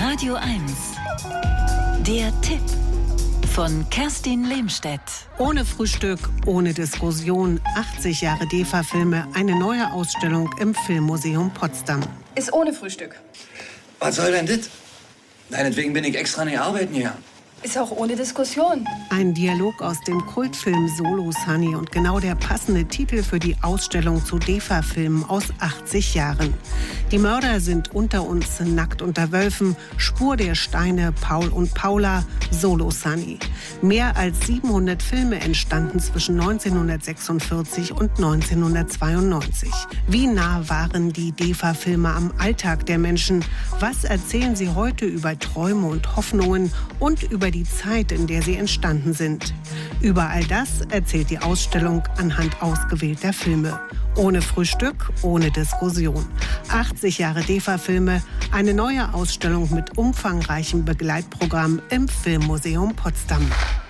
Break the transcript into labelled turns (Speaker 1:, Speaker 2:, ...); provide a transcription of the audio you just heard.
Speaker 1: Radio 1. Der Tipp von Kerstin Lehmstedt.
Speaker 2: Ohne Frühstück, ohne Diskussion. 80 Jahre DEFA-Filme, eine neue Ausstellung im Filmmuseum Potsdam.
Speaker 3: Ist ohne Frühstück.
Speaker 4: Was soll denn das? Deinetwegen bin ich extra nicht arbeiten gegangen.
Speaker 3: Ist auch ohne Diskussion.
Speaker 2: Ein Dialog aus dem Kultfilm Solo Sunny und genau der passende Titel für die Ausstellung zu DEFA-Filmen aus 80 Jahren. Die Mörder sind unter uns, nackt unter Wölfen, Spur der Steine, Paul und Paula, Solo Sunny. Mehr als 700 Filme entstanden zwischen 1946 und 1992. Wie nah waren die DEFA-Filme am Alltag der Menschen? Was erzählen sie heute über Träume und Hoffnungen und über die Zeit, in der sie entstanden sind? Über all das erzählt die Ausstellung anhand ausgewählter Filme. Ohne Frühstück, ohne Diskussion. 80 Jahre DEFA-Filme, eine neue Ausstellung mit umfangreichem Begleitprogramm im Filmmuseum Potsdam.